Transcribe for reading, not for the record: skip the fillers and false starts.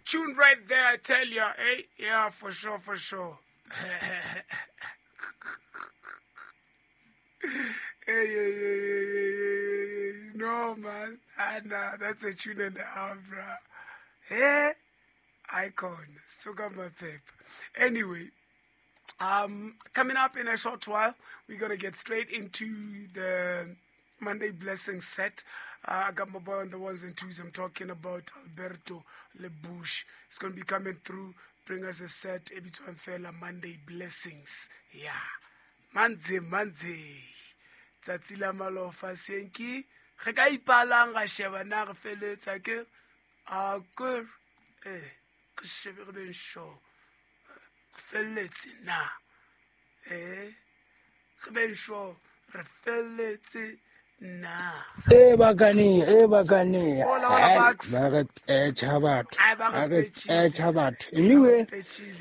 tune right there, I tell you. Hey, yeah, for sure, for sure. Hey. No, man. Nah, that's a tune and a half, bro. Hey, icon. Sugar my paper. Anyway, coming up in a short while, we're going to get straight into the Monday Blessing set. I got my boy on the ones and twos. I'm talking about Alberto Lebush. It's going to be coming through, bring us a set, Ebitwan Fela Monday Blessings. Yeah. Manze. Tatsila Malofa Senki. Ga ipalang ga sheba na re feletsa ke a ke ke shebe re ben show feletse na re ben show re feletse na bakane hola ba re chabat anyway